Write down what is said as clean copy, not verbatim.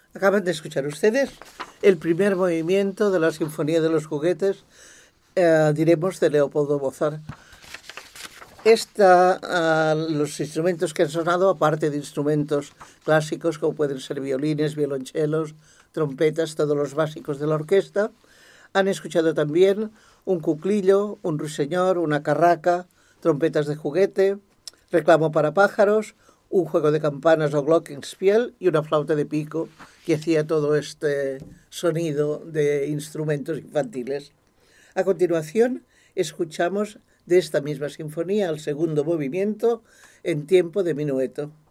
Acaban de escuchar ustedes el primer movimiento de la Sinfonía de los Juguetes, diremos, de Leopoldo Mozart. Los instrumentos que han sonado, aparte de instrumentos clásicos como pueden ser violines, violonchelos, trompetas, todos los básicos de la orquesta, han escuchado también un cuclillo, un ruiseñor, una carraca, trompetas de juguete, reclamo para pájaros, un juego de campanas o glockenspiel y una flauta de pico que hacía todo este sonido de instrumentos infantiles. A continuación, escuchamos de esta misma sinfonía el segundo movimiento en tiempo de minueto.